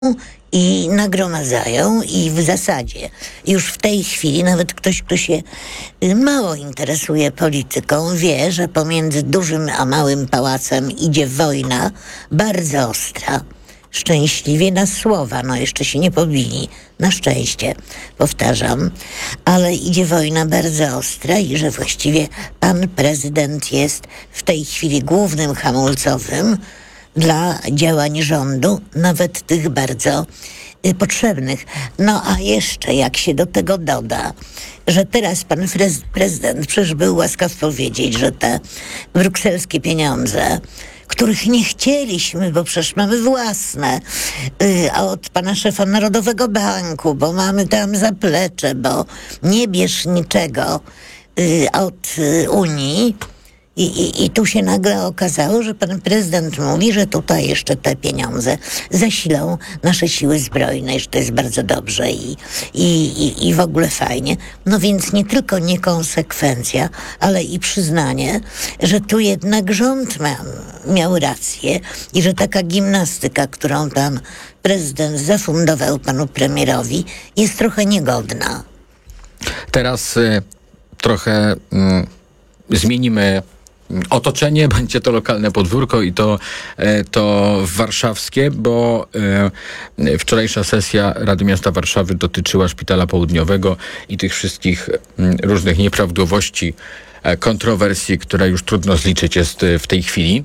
i nagromadzają i w zasadzie już w tej chwili nawet ktoś, kto się mało interesuje polityką, wie, że pomiędzy dużym a małym pałacem idzie wojna bardzo ostra. Szczęśliwie na słowa, jeszcze się nie pobili, na szczęście, powtarzam, ale idzie wojna bardzo ostra i że właściwie pan prezydent jest w tej chwili głównym hamulcowym dla działań rządu, nawet tych bardzo potrzebnych. A jeszcze jak się do tego doda, że teraz pan prezydent przecież był łaskaw powiedzieć, że te brukselskie pieniądze, których nie chcieliśmy, bo przecież mamy własne, od pana szefa Narodowego Banku, bo mamy tam zaplecze, bo nie bierz niczego od Unii. I tu się nagle okazało, że pan prezydent mówi, że tutaj jeszcze te pieniądze zasilą nasze siły zbrojne, że to jest bardzo dobrze i w ogóle fajnie. Więc nie tylko niekonsekwencja, ale i przyznanie, że tu jednak rząd miał rację i że taka gimnastyka, którą pan prezydent zafundował panu premierowi, jest trochę niegodna. Teraz trochę zmienimy otoczenie, będzie to lokalne podwórko i to warszawskie, bo wczorajsza sesja Rady Miasta Warszawy dotyczyła Szpitala Południowego i tych wszystkich różnych nieprawidłowości, kontrowersji, które już trudno zliczyć jest w tej chwili.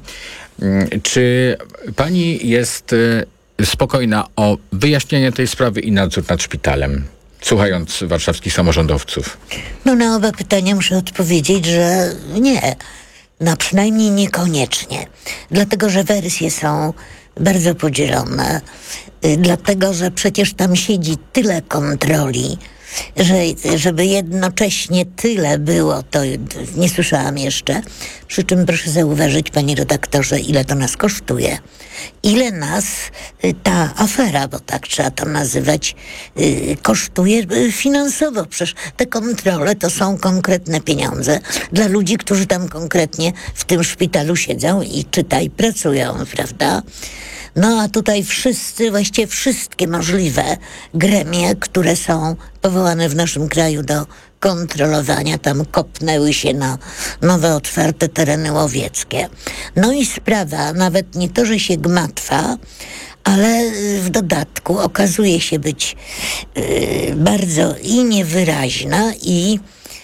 Czy pani jest spokojna o wyjaśnienie tej sprawy i nadzór nad szpitalem, słuchając warszawskich samorządowców? Na oba pytania muszę odpowiedzieć, że nie. Przynajmniej niekoniecznie. Dlatego, że wersje są bardzo podzielone. Dlatego, że przecież tam siedzi tyle kontroli, że żeby jednocześnie tyle było, to nie słyszałam jeszcze. Przy czym proszę zauważyć, panie redaktorze, ile to nas kosztuje. Ile nas ta afera, bo tak trzeba to nazywać, kosztuje finansowo. Przecież te kontrole to są konkretne pieniądze dla ludzi, którzy tam konkretnie w tym szpitalu siedzą i pracują, prawda? A tutaj właściwie wszystkie możliwe gremie, które są powołane w naszym kraju do kontrolowania, tam kopnęły się na nowe, otwarte tereny łowieckie. I sprawa nawet nie to, że się gmatwa, ale w dodatku okazuje się być bardzo i niewyraźna i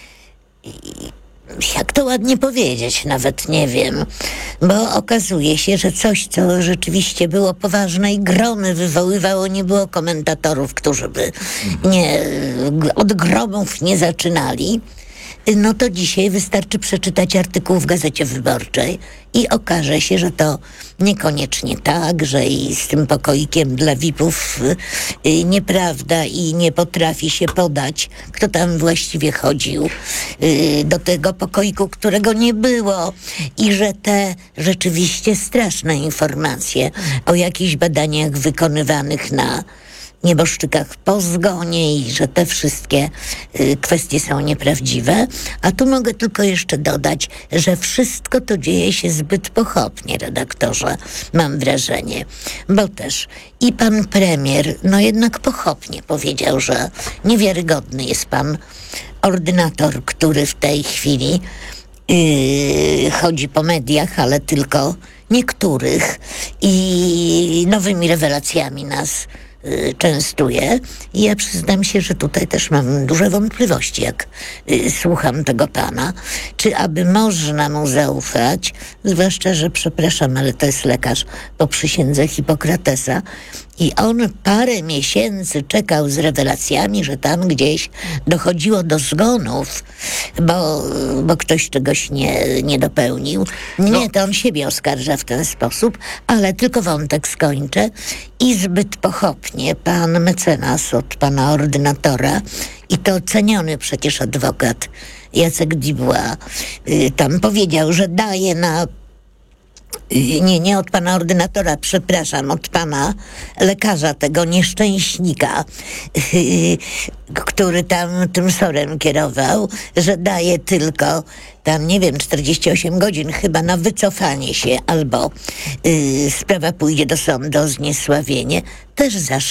jak to ładnie powiedzieć, nawet nie wiem, bo okazuje się, że coś, co rzeczywiście było poważne i gromy wywoływało, nie było komentatorów, którzy by od gromów nie zaczynali, to dzisiaj wystarczy przeczytać artykuł w Gazecie Wyborczej i okaże się, że to niekoniecznie tak, że i z tym pokoikiem dla VIP-ów nieprawda i nie potrafi się podać, kto tam właściwie chodził do tego pokoiku, którego nie było i że te rzeczywiście straszne informacje o jakichś badaniach wykonywanych na nieboszczykach po zgonie i że te wszystkie kwestie są nieprawdziwe. A tu mogę tylko jeszcze dodać, że wszystko to dzieje się zbyt pochopnie, redaktorze, mam wrażenie. Bo też i pan premier, jednak pochopnie powiedział, że niewiarygodny jest pan ordynator, który w tej chwili chodzi po mediach, ale tylko niektórych i nowymi rewelacjami nas częstuje. I ja przyznam się, że tutaj też mam duże wątpliwości, jak słucham tego pana, czy aby można mu zaufać, zwłaszcza, że przepraszam, ale to jest lekarz po przysiędze Hipokratesa i on parę miesięcy czekał z rewelacjami, że tam gdzieś dochodziło do zgonów, bo ktoś czegoś nie dopełnił. Nie, to on siebie oskarża w ten sposób, ale tylko wątek skończę. I zbyt pochopnie pan mecenas od pana ordynatora i to ceniony przecież adwokat Jacek Dubois tam powiedział, że daje na Nie od pana ordynatora, przepraszam, od pana lekarza, tego nieszczęśnika, który tam tym SOR-em kierował, że daje tylko tam, nie wiem, 48 godzin chyba na wycofanie się, albo sprawa pójdzie do sądu o zniesławienie, też za